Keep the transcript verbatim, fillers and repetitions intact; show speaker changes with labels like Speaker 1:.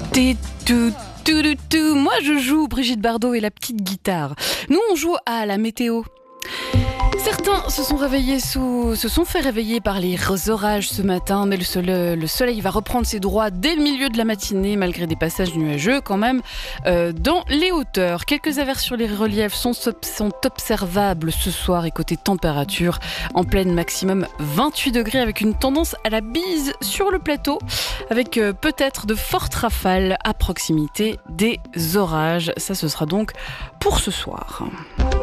Speaker 1: Té, tout, tout, tout, tout. Moi je joue Brigitte Bardot et la petite guitare. Nous on joue à la météo. Certains se sont réveillés sous, se sont fait réveiller par les orages ce matin, mais le soleil, le soleil va reprendre ses droits dès le milieu de la matinée, malgré des passages nuageux quand même, euh, dans les hauteurs. Quelques averses sur les reliefs sont, sont observables ce soir et côté température, en pleine maximum vingt-huit degrés avec une tendance à la bise sur le plateau, avec euh, peut-être de fortes rafales à proximité des orages. Ça, ce sera donc pour ce soir.